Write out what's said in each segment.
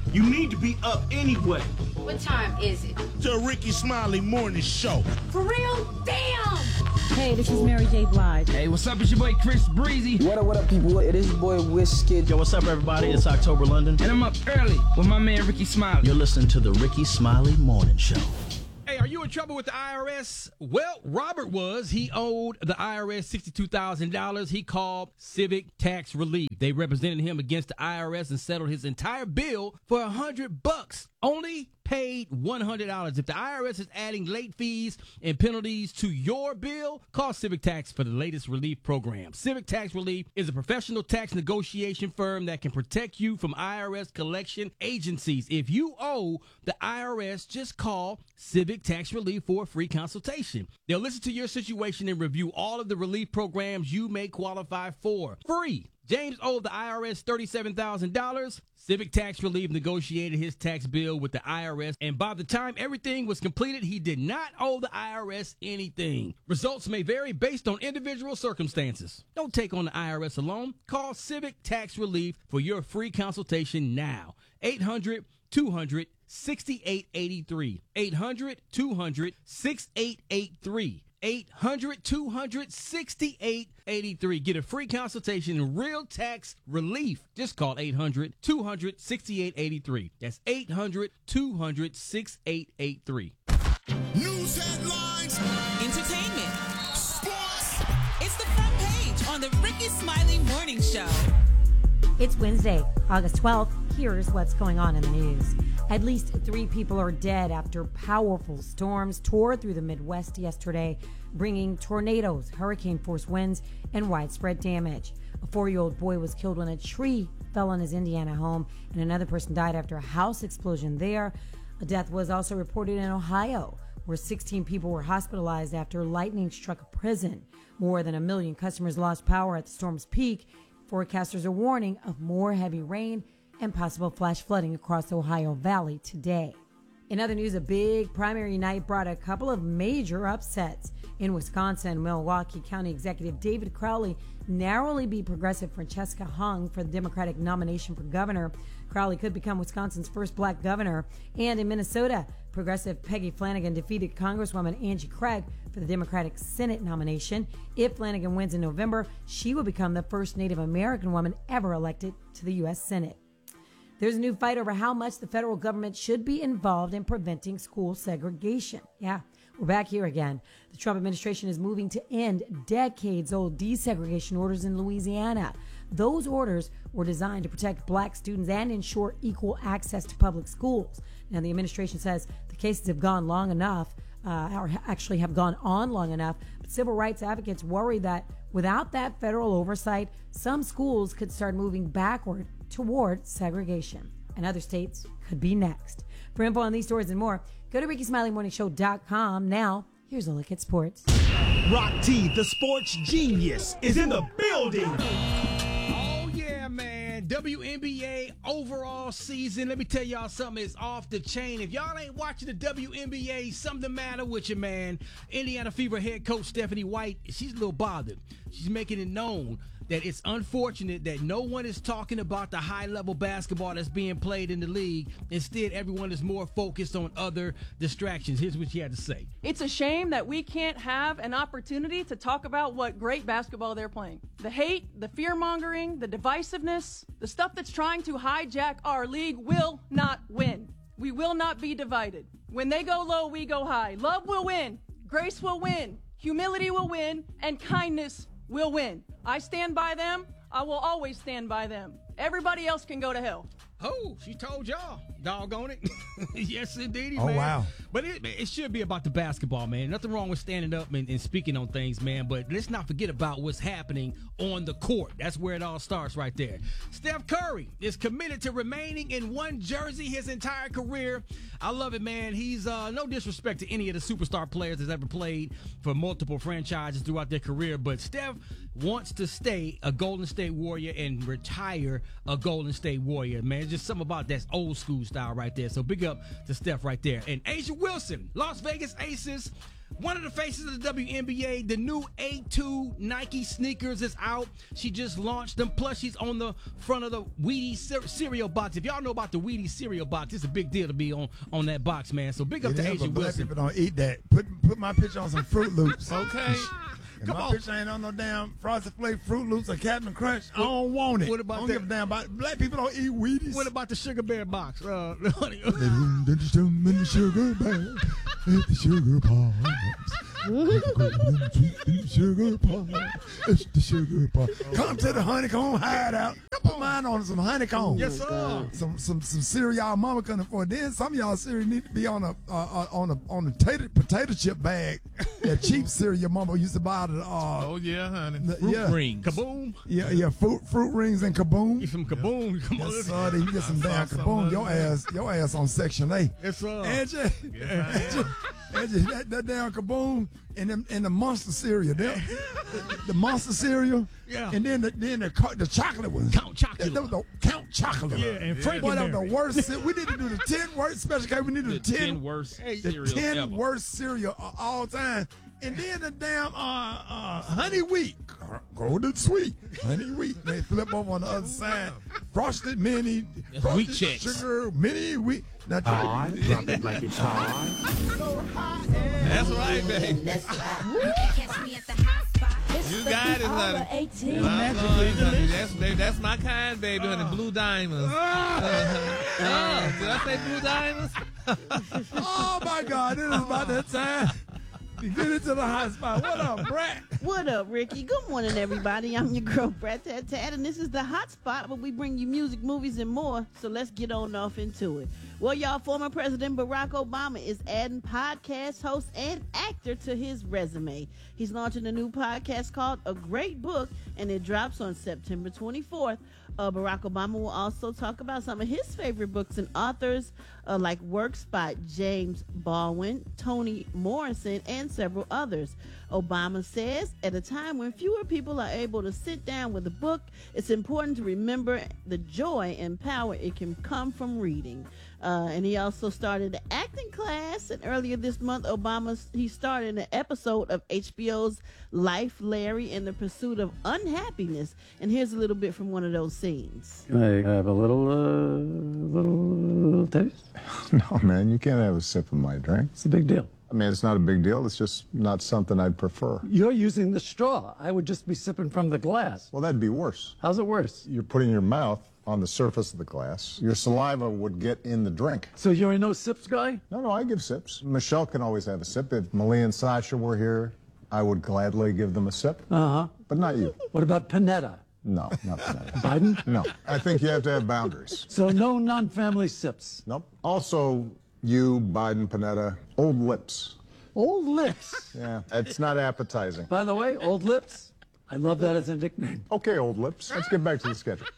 You need to be up anyway. What time is it? The Ricky Smiley Morning Show. For real? Damn! Hey, this is Mary J. Blige. Hey, what's up? It's your boy Chris Breezy. What up, people? It is your boy Wizkid. Yo, what's up, everybody? It's October London. And I'm up early with my man Ricky Smiley. You're listening to the Ricky Smiley Morning Show. Hey, are you in trouble with the IRS? Well, Robert was. He owed the IRS $62,000. He called Civic Tax Relief. They represented him against the IRS and settled his entire bill for $100. Only paid $100. If the IRS is adding late fees and penalties to your bill, call Civic Tax for the latest relief program. Civic Tax Relief is a professional tax negotiation firm that can protect you from IRS collection agencies. If you owe the IRS, just call Civic Tax Relief for a free consultation. They'll listen to your situation and review all of the relief programs you may qualify for. Free. James owed the IRS $37,000. Civic Tax Relief negotiated his tax bill with the IRS, and by the time everything was completed, he did not owe the IRS anything. Results may vary based on individual circumstances. Don't take on the IRS alone. Call Civic Tax Relief for your free consultation now. 800-200-6883. 800-200-6883. 800-200-6883. Get a free consultation and real tax relief. Just call 800-200-6883. That's 800-200-6883. News headlines. Entertainment. Sports. It's the front page on the Ricky Smiley Morning Show. It's Wednesday, August 12th. Here's what's going on in the news. At least 3 people are dead after powerful storms tore through the Midwest yesterday, bringing tornadoes, hurricane-force winds, and widespread damage. A 4-year-old boy was killed when a tree fell on his Indiana home, and another person died after a house explosion there. A death was also reported in Ohio, where 16 people were hospitalized after lightning struck a prison. More than 1 million customers lost power at the storm's peak. Forecasters are warning of more heavy rain and possible flash flooding across the Ohio Valley today. In other news, a big primary night brought a couple of major upsets. In Wisconsin, Milwaukee County Executive David Crowley narrowly beat progressive Francesca Hung for the Democratic nomination for governor. Crowley could become Wisconsin's first black governor. And in Minnesota, progressive Peggy Flanagan defeated Congresswoman Angie Craig for the Democratic Senate nomination. If Flanagan wins in November, she will become the first Native American woman ever elected to the U.S. Senate. There's a new fight over how much the federal government should be involved in preventing school segregation. Yeah, we're back here again. The Trump administration is moving to end decades-old desegregation orders in Louisiana. Those orders were designed to protect black students and ensure equal access to public schools. Now, the administration says the cases have gone long enough, or actually have gone on long enough, but civil rights advocates worry that without that federal oversight, some schools could start moving backward toward segregation, and other states could be next. For info on these stories and more, go to RickySmileyMorningShow.com. Now, here's a look at sports. Rock T, the sports genius, is in the building. Oh, yeah, man. WNBA overall season. Let me tell y'all something is off the chain. If y'all ain't watching the WNBA, something the matter with you, man. Indiana Fever head coach Stephanie White, she's a little bothered. She's making it known that it's unfortunate that no one is talking about the high-level basketball that's being played in the league. Instead, everyone is more focused on other distractions. Here's what she had to say. It's a shame that we can't have an opportunity to talk about what great basketball they're playing. The hate, the fear-mongering, the divisiveness, the stuff that's trying to hijack our league will not win. We will not be divided. When they go low, we go high. Love will win. Grace will win. Humility will win. And kindness will win. I stand by them. I will always stand by them. Everybody else can go to hell. Oh, she told y'all. Doggone it. Yes, indeed, Oh, man. wow. But it should be about the basketball, man. Nothing wrong with standing up and speaking on things, man. But let's not forget about what's happening on the court. That's where it all starts right there. Steph Curry is committed to remaining in one jersey his entire career. I love it, man. He's no disrespect to any of the superstar players that's ever played for multiple franchises throughout their career. But Steph wants to stay a Golden State Warrior and retire a Golden State Warrior, man. It's just something about that old school style right there. So big up to Steph right there. And Asia Wilson, Las Vegas Aces One of the faces of the WNBA, the new A2 Nike sneakers is out. She just launched them. Plus, she's on the front of the Wheaties cereal box. If y'all know about the Wheaties cereal box, it's a big deal to be on that box, man. So big up to Asia Black Wilson. people don't eat that. Put my picture on some Fruit Loops. Okay. If my picture ain't on no damn Frosted Flake, Fruit Loops, or Captain Crunch, I don't want it. What about I don't that? give a damn about it. Black people don't eat Wheaties. What about the Sugar Bear box? Sugar bear, it's the sugar pie. Sugar pie. It's the sugar pie. Come to the honeycomb hideout. Put mine on some honeycomb. Yes, sir. Some cereal mama couldn't afford. Then some of y'all cereal need to be on a potato chip bag. That cheap cereal mama used to buy out of the Oh yeah, honey. Fruit Rings. Kaboom. Yeah, fruit rings and Kaboom. Get some Kaboom. Come on. Yes, sir. Then you get some damn Kaboom. Your ass on Section A. Yes, sir. Angie, that damn Kaboom and the Monster cereal. The Monster cereal. Yeah. And then the chocolate one. Count Chocolate. That was the Count Chocolate. Yeah, and Frankenberry. Boy, that was the worst. We need to do the 10 worst special case. We need to do the 10 worst the cereals 10 ever. worst cereal of all time. And then the damn honey wheat, golden sweet honey wheat. They flip over on the other side. Frosted mini, Wheat frosted checks. sugar mini wheat. Now Drop it like it's hot. That's right, baby. Catch me at the hot spot. You got it, honey. 18. That's my kind, baby, honey. Blue diamonds. Did I say blue diamonds? Oh my God, this is about that time. You get into the hot spot. What up, Brat? What up, Ricky? Good morning, everybody. I'm your girl, Brat Tat Tat, and this is the hot spot where we bring you music, movies, and more. So let's get on off into it. Well, y'all, former President Barack Obama is adding podcast host and actor to his resume. He's launching a new podcast called A Great Book, and it drops on September 24th. Barack Obama will also talk about some of his favorite books and authors, like works by James Baldwin, Toni Morrison, and several others. Obama says, at a time when fewer people are able to sit down with a book, it's important to remember the joy and power it can come from reading. And he also started an acting class. And earlier this month, he started an episode of HBO's Life, Larry, in the Pursuit of Unhappiness. And here's a little bit from one of those scenes. Can I have a little taste? No, man, you can't have a sip of my drink. It's a big deal. I mean, it's not a big deal. It's just not something I'd prefer. You're using the straw. I would just be sipping from the glass. Well, that'd be worse. How's it worse? You're putting your mouth on the surface of the glass. Your saliva would get in the drink. So you're a no sips guy? No, I give sips. Michelle can always have a sip. If Malia and Sasha were here, I would gladly give them a sip. Uh-huh. But not you. What about Panetta? No, not that. Biden? No. I think you have to have boundaries. So no non-family sips? Nope. Also, you, Biden, Panetta, old lips. Old lips? Yeah, it's not appetizing. By the way, old lips, I love that as a nickname. Okay, old lips. Let's get back to the schedule.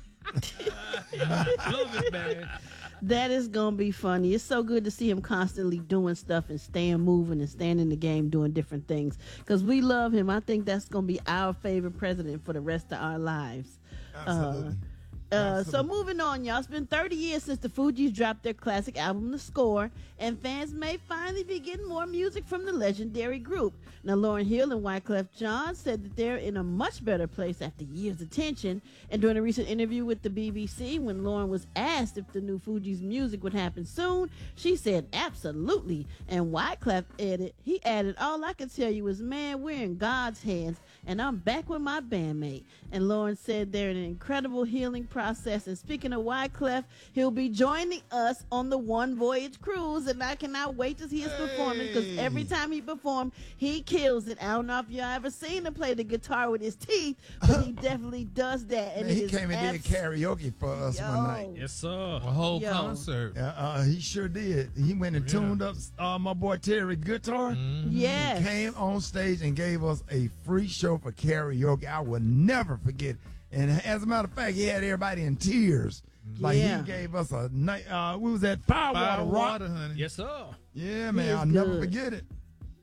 Love it, man. That is going to be funny. It's so good to see him constantly doing stuff and staying moving and staying in the game doing different things. Because we love him. I think that's going to be our favorite president for the rest of our lives. Absolutely. So moving on, y'all. It's been 30 years since the Fugees dropped their classic album, The Score, and fans may finally be getting more music from the legendary group. Now, Lauryn Hill and Wyclef Jean said that they're in a much better place after years of tension. And during a recent interview with the BBC, when Lauryn was asked if the new Fugees music would happen soon, she said absolutely. And Wyclef added, all I can tell you is, man, we're in God's hands, and I'm back with my bandmate. And Lauryn said they're in an incredible healing process. And speaking of Wyclef, he'll be joining us on the One Voyage cruise, and I cannot wait to see his performance, because every time he performs, he kills it. I don't know if y'all ever seen him play the guitar with his teeth, but he definitely does that. And Man, he came and did karaoke for us one night. Yes, sir. A whole concert. He sure did. He went and tuned up my boy Terry guitar. Yes. He came on stage and gave us a free show for karaoke. I will never forget. And as a matter of fact, he had everybody in tears. Like he gave us a night. We was at Firewater Rock. Honey. Yes, sir. Yeah, man. I'll never forget it.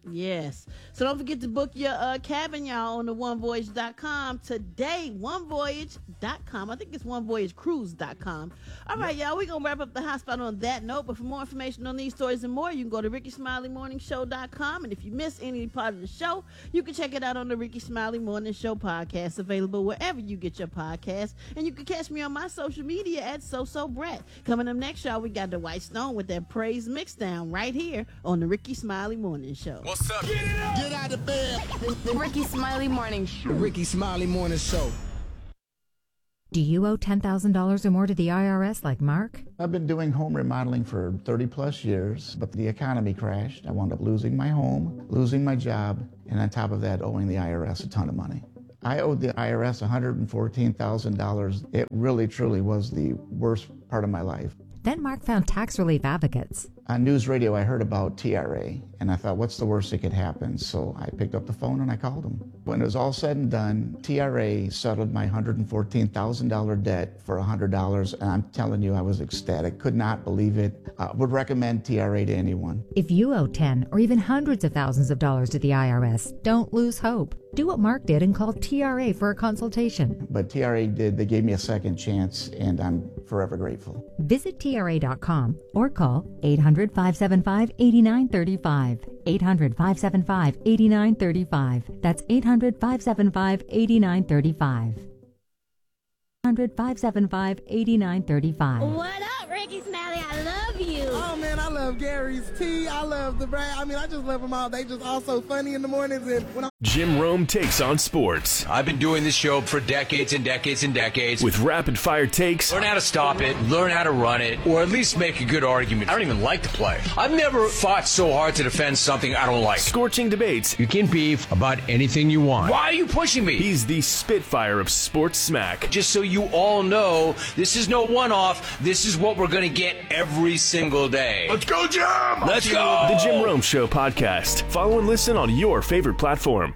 Yes. So don't forget to book your cabin, y'all, on the onevoyage.com today. Onevoyage.com. I think it's onevoyagecruise.com. All right, y'all, we're going to wrap up the hot spot on that note. But for more information on these stories and more, you can go to RickySmileyMorningShow.com. And if you miss any part of the show, you can check it out on the Ricky Smiley Morning Show podcast, available wherever you get your podcasts. And you can catch me on my social media at SoSoBrat. Coming up next, y'all, we got the White Stone with that praise mixdown right here on the Ricky Smiley Morning Show. What's up? Get out of bed. The Ricky Smiley Morning Show. Ricky Smiley Morning Show. Do you owe $10,000 or more to the IRS like Mark? I've been doing home remodeling for 30 plus years, but the economy crashed. I wound up losing my home, losing my job, and on top of that, owing the IRS a ton of money. I owed the IRS $114,000. It really, truly was the worst part of my life. Then Mark found tax relief advocates. On news radio, I heard about TRA, and I thought, what's the worst that could happen? So I picked up the phone and I called them. When it was all said and done, TRA settled my $114,000 debt for $100, and I'm telling you, I was ecstatic. Could not believe it. Would recommend TRA to anyone. If you owe 10 or even hundreds of thousands of dollars to the IRS, don't lose hope. Do what Mark did and call TRA for a consultation. But TRA did. They gave me a second chance, and I'm forever grateful. Visit TRA.com or call 800-575-8935. 800-575-8935. That's 800-575-8935. 800-575-8935. What up, Ricky Smiley? I love you. Oh, man, I love Gary's tea. I love the Brad. I mean, I just love them all. They just all so funny in the mornings. And when Jim Rome takes on sports. I've been doing this show for decades and decades and decades. With rapid-fire takes. Learn how to stop it, learn how to run it, or at least make a good argument. I don't even like to play. I've never fought so hard to defend something I don't like. Scorching debates. You can beef about anything you want. Why are you pushing me? He's the Spitfire of sports smack. Just so you all know, this is no one-off. This is what we're going to get every single day. Let's go, Jim! Let's go! The Jim Rome Show podcast. Follow and listen on your favorite platform.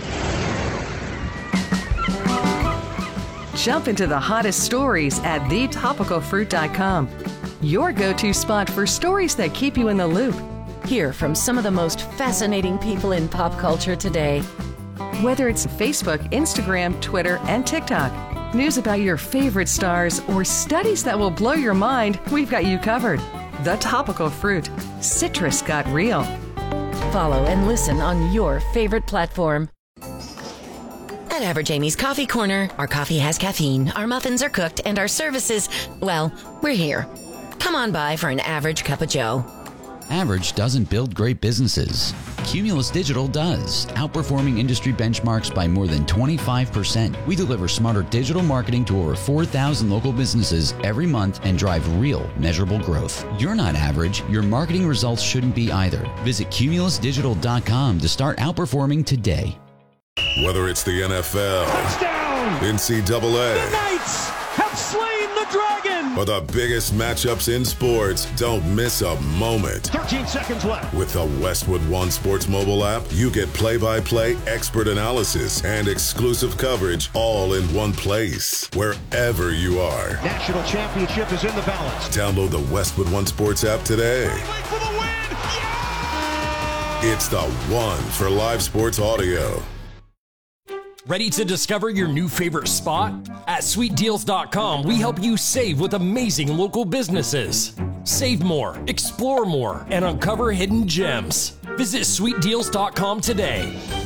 Jump into the hottest stories at thetopicalfruit.com. Your go-to spot for stories that keep you in the loop. Hear from some of the most fascinating people in pop culture today. Whether it's Facebook, Instagram, Twitter, and TikTok, news about your favorite stars, or studies that will blow your mind, we've got you covered. The Topical Fruit. Citrus got real. Follow and listen on your favorite platform. At Average Amy's Coffee Corner, our coffee has caffeine, our muffins are cooked, and our services, well, we're here. Come on by for an average cup of joe. Average doesn't build great businesses. Cumulus Digital does, outperforming industry benchmarks by more than 25%. We deliver smarter digital marketing to over 4,000 local businesses every month and drive real, measurable growth. You're not average. Your marketing results shouldn't be either. Visit cumulusdigital.com to start outperforming today. Whether it's the NFL, touchdown, NCAA, the Knights have slain the dragon, or the biggest matchups in sports, don't miss a moment. 13 seconds left. With the Westwood One Sports mobile app, you get play-by-play expert analysis and exclusive coverage all in one place, wherever you are. National championship is in the balance. Download the Westwood One Sports app today. For the win! Yeah! It's the one for live sports audio. Ready to discover your new favorite spot? At SweetDeals.com, we help you save with amazing local businesses. Save more, explore more, and uncover hidden gems. Visit SweetDeals.com today.